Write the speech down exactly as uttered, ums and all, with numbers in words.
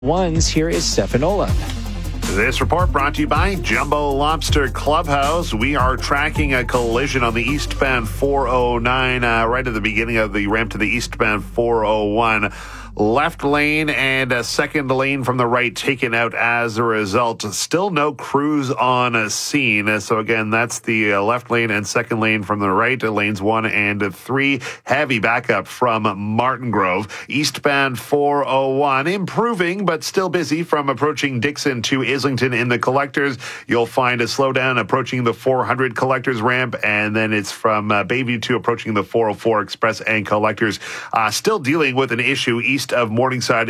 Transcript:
Ones, here is Stefan Olaf. This report brought to you by Jumbo Lobster Clubhouse. We are tracking a collision on the eastbound four oh nine uh, right at the beginning of the ramp to the eastbound four oh one. Left lane and a second lane from the right taken out as a result. Still no crews on a scene. So again, that's the uh, left lane and second lane from the right. Lanes one and three. Heavy backup from Martin Grove. Eastbound four oh one improving, but still busy from approaching Dixon to Islington in the collectors. You'll find a slowdown approaching the four hundred collectors ramp, and then it's from uh, Bayview to approaching the four oh four express and collectors. Uh, still dealing with an issue east of Morningside